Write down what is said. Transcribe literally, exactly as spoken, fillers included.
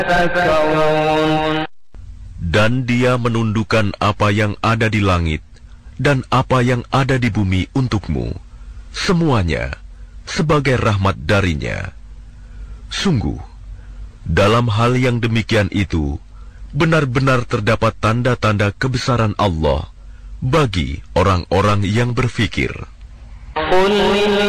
Dan Dia menundukkan apa yang ada di langit dan apa yang ada di bumi untukmu, semuanya sebagai rahmat darinya. Sungguh, dalam hal yang demikian itu, benar-benar terdapat tanda-tanda kebesaran Allah bagi orang-orang yang berfikir.